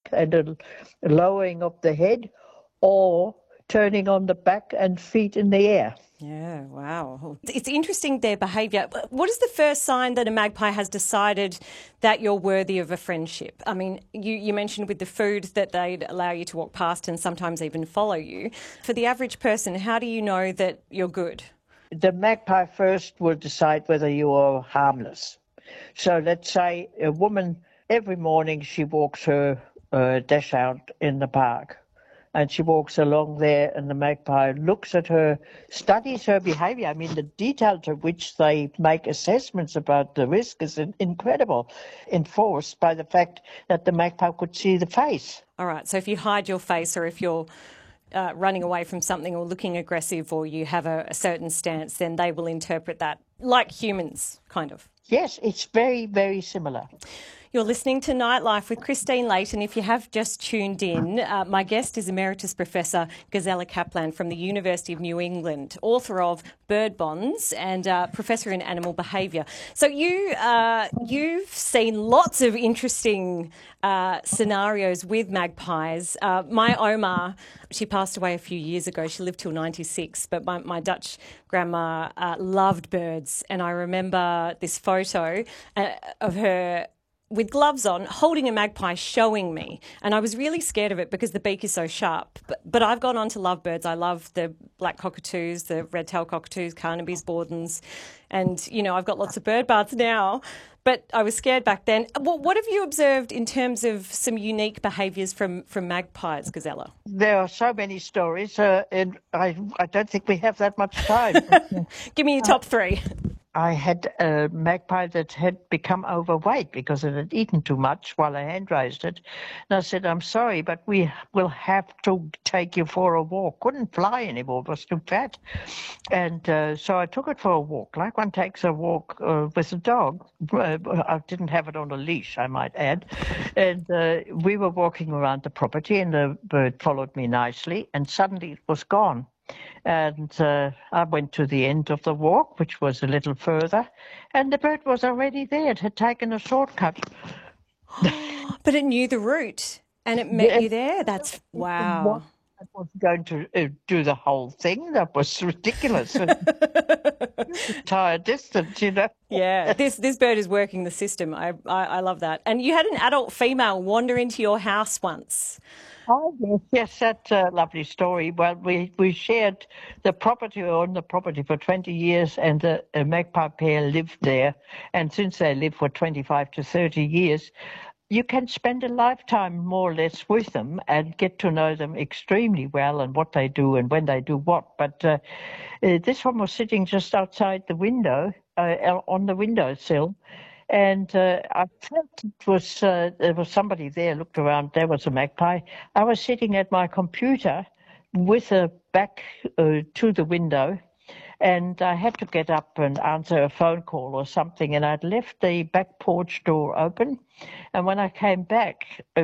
and a lowering of the head, or turning on the back and feet in the air. Yeah, wow. It's interesting, their behaviour. What is the first sign that a magpie has decided that you're worthy of a friendship? I mean, you mentioned with the food that they'd allow you to walk past and sometimes even follow you. For the average person, how do you know that you're good? The magpie first will decide whether you are harmless. So let's say a woman, every morning she walks her dash out in the park. And she walks along there, and the magpie looks at her, studies her behavior. I mean, the detail to which they make assessments about the risk is incredible, enforced by the fact that the magpie could see the face. All right, so if you hide your face, or if you're running away from something or looking aggressive, or you have a certain stance, then they will interpret that like humans, kind of. Yes, it's very, very similar. You're listening to Nightlife with Christine Layton. If you have just tuned in, my guest is Emeritus Professor Gisela Kaplan from the University of New England, author of Bird Bonds and Professor in Animal Behaviour. So you've seen lots of interesting scenarios with magpies. My Oma, she passed away a few years ago. She lived till 96, but my Dutch grandma loved birds. And I remember this photo of her with gloves on, holding a magpie, showing me. And I was really scared of it because the beak is so sharp. But I've gone on to love birds. I love the black cockatoos, the red-tailed cockatoos, Carnaby's, Bordens. And, you know, I've got lots of bird baths now. But I was scared back then. What have you observed in terms of some unique behaviours from magpies, Gisela? There are so many stories, and I don't think we have that much time. Give me your top three. I had a magpie that had become overweight because it had eaten too much while I hand raised it. And I said, I'm sorry, but we will have to take you for a walk. Couldn't fly anymore, was too fat. And so I took it for a walk, like one takes a walk with a dog. I didn't have it on a leash, I might add. And we were walking around the property, and the bird followed me nicely, and suddenly it was gone. And I went to the end of the walk, which was a little further, and the bird was already there. It had taken a shortcut. But it knew the route and it met you there? That's wow. I was going to do the whole thing. That was ridiculous. Entire distance, you know. Yeah, this bird is working the system. I love that. And you had an adult female wander into your house once. Oh, yes, that's a lovely story. Well, we shared the property, or owned the property for 20 years, and a magpie pair lived there. And since they lived for 25 to 30 years, you can spend a lifetime more or less with them and get to know them extremely well and what they do and when they do what. But this one was sitting just outside the window, on the windowsill. And I felt there was somebody there, looked around, there was a magpie. I was sitting at my computer with a back to the window, and I had to get up and answer a phone call or something, and I'd left the back porch door open. And when I came back,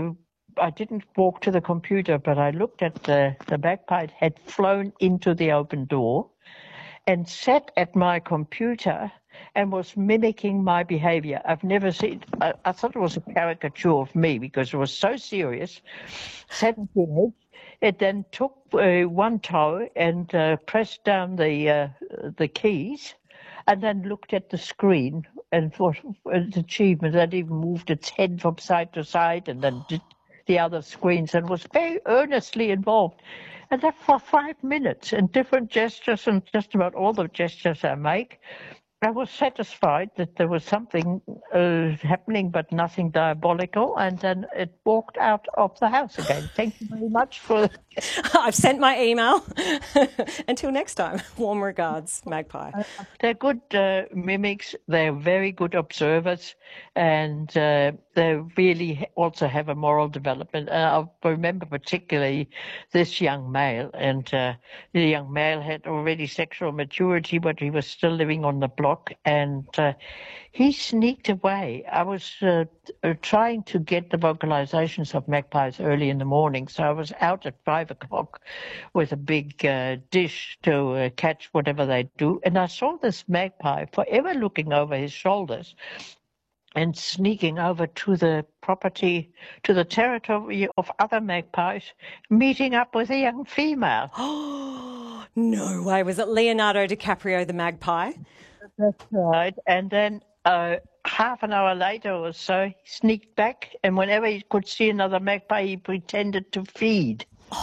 I didn't walk to the computer, but I looked at the magpie had flown into the open door and sat at my computer and was mimicking my behavior. I've never seen, I thought it was a caricature of me because it was so serious. Sat at the edge. It then took one toe and pressed down the keys, and then looked at the screen, and for its achievement, that even moved its head from side to side and then did the other screens, and was very earnestly involved. And that for 5 minutes, and different gestures, and just about all the gestures I make, I was satisfied that there was something happening, but nothing diabolical, and then it walked out of the house again. Thank you very much for... I've sent my email. Until next time, warm regards, Magpie. They're good mimics. They're very good observers, and they really also have a moral development. I remember particularly this young male, and the young male had already sexual maturity, but he was still living on the block, and he sneaked away. I was trying to get the vocalizations of magpies early in the morning, so I was out at 5 o'clock with a big dish to catch whatever they do, and I saw this magpie forever looking over his shoulders. and sneaking over to the property, to the territory of other magpies, meeting up with a young female. Oh, no way. Was it Leonardo DiCaprio, the magpie? That's right. And then half an hour later or so, he sneaked back, and whenever he could see another magpie, he pretended to feed.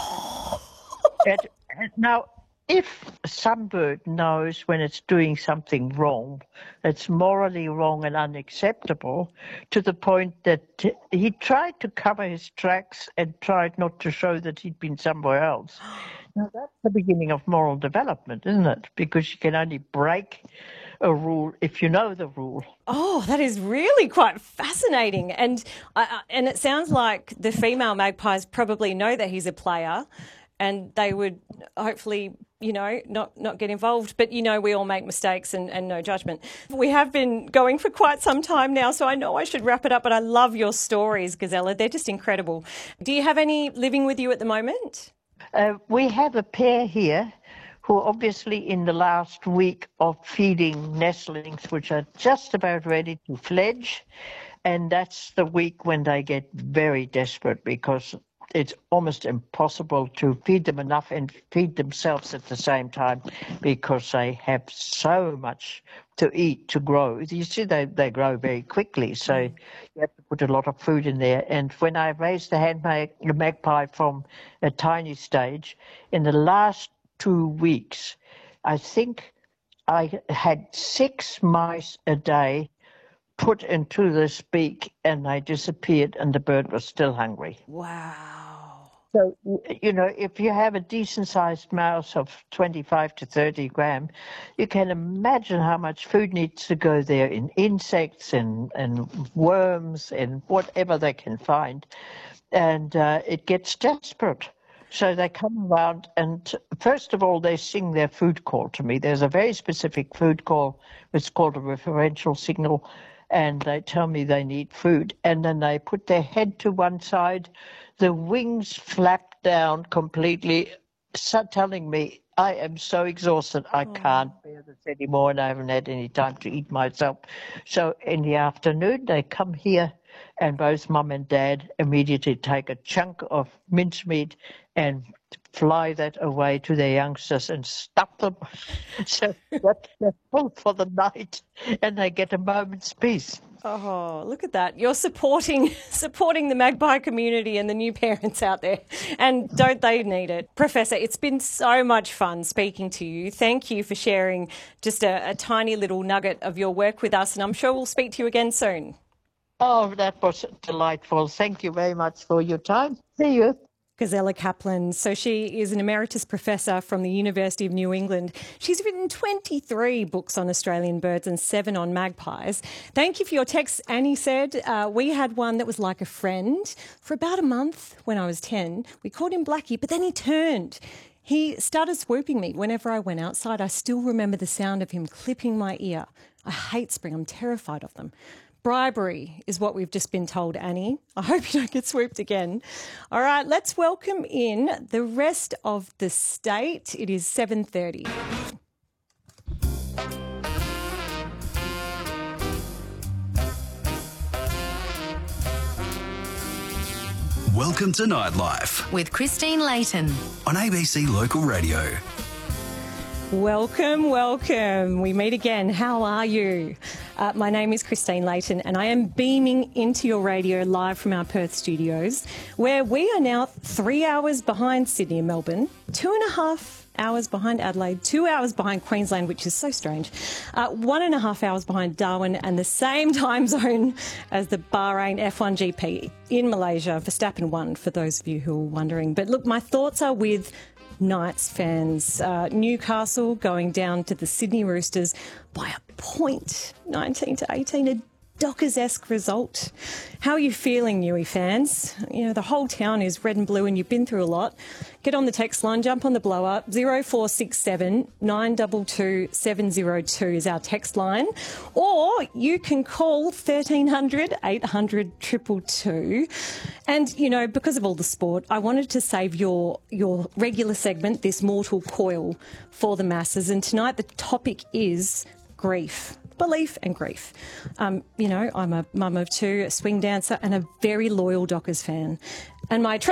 And now, if some bird knows when it's doing something wrong, it's morally wrong and unacceptable, to the point that he tried to cover his tracks and tried not to show that he'd been somewhere else. Now, that's the beginning of moral development, isn't it? Because you can only break a rule if you know the rule. Oh, that is really quite fascinating. And it sounds like the female magpies probably know that he's a player, and they would hopefully, not get involved. But, we all make mistakes and no judgment. We have been going for quite some time now, so I know I should wrap it up, but I love your stories, Gazella. They're just incredible. Do you have any living with you at the moment? We have a pair here who are obviously in the last week of feeding nestlings, which are just about ready to fledge. And that's the week when they get very desperate, because it's almost impossible to feed them enough and feed themselves at the same time, because they have so much to eat, to grow. You see, they grow very quickly, so you have to put a lot of food in there. And when I raised the magpie from a tiny stage, in the last 2 weeks, I think I had 6 mice a day put into this beak, and they disappeared, and the bird was still hungry. Wow. So, if you have a decent-sized mouse of 25 to 30 grams, you can imagine how much food needs to go there in insects and worms and whatever they can find. And it gets desperate. So they come around, and first of all, they sing their food call to me. There's a very specific food call. It's called a referential signal, and they tell me they need food. And then they put their head to one side, the wings flap down completely, telling me, I am so exhausted, I can't bear this anymore, and I haven't had any time to eat myself. So in the afternoon, they come here, and both Mum and Dad immediately take a chunk of mincemeat and fly that away to their youngsters and stuff them so that they're full for the night, and they get a moment's peace. Oh, look at that. You're supporting the magpie community and the new parents out there. And don't they need it? Professor, it's been so much fun speaking to you. Thank you for sharing just a tiny little nugget of your work with us, and I'm sure we'll speak to you again soon. Oh, that was delightful. Thank you very much for your time. See you. Gazella Kaplan. So she is an emeritus professor from the University of New England. She's written 23 books on Australian birds and 7 on magpies. Thank you for your text. Annie said, we had one that was like a friend for about a month when I was 10. We called him Blackie, but then he turned. He started swooping me whenever I went outside. I still remember the sound of him clipping my ear. I hate spring. I'm terrified of them. Bribery is what we've just been told, Annie. I hope you don't get swooped again. All right, let's welcome in the rest of the state. It is 7:30. Welcome to Nightlife with Christine Layton on ABC Local Radio. Welcome, welcome. We meet again. How are you? My name is Christine Layton, and I am beaming into your radio live from our Perth studios, where we are now 3 hours behind Sydney and Melbourne, 2.5 hours behind Adelaide, 2 hours behind Queensland, which is so strange, 1.5 hours behind Darwin, and the same time zone as the Bahrain F1 GP in Malaysia. Verstappen won, for those of you who are wondering. But look, my thoughts are with Knights fans. Newcastle going down to the Sydney Roosters by a point, 19-18, a Dockers-esque result. How are you feeling, Newey fans? You know, the whole town is red and blue and you've been through a lot. Get on the text line, jump on the blow up. 0467 922 702 is our text line. Or you can call 1300 800 222. And, you know, because of all the sport, I wanted to save your regular segment, this Mortal Coil, for the masses. And tonight the topic is grief. belief and grief. I'm a mum of two, a swing dancer, and a very loyal Dockers fan. And my